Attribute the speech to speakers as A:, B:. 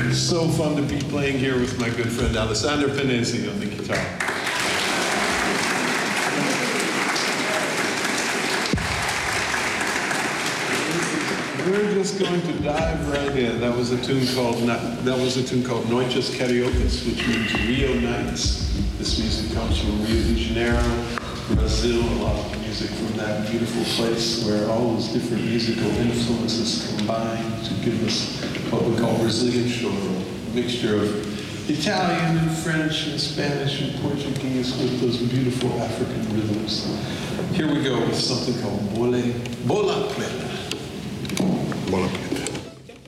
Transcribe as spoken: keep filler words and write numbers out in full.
A: So fun to be playing here with my good friend Alessandro Penesi on the guitar. We're just going to dive right in. That was a tune called that was a tune called Noites Cariocas, which means Rio Nights. This music comes from Rio de Janeiro, Brazil. A lot of music from that beautiful place where all those different musical influences combine to give us what we call Brazilian choro, a mixture of Italian and French and Spanish and Portuguese with those beautiful African rhythms. Here we go with something called Bole, Bola Preta.
B: Bola Preta.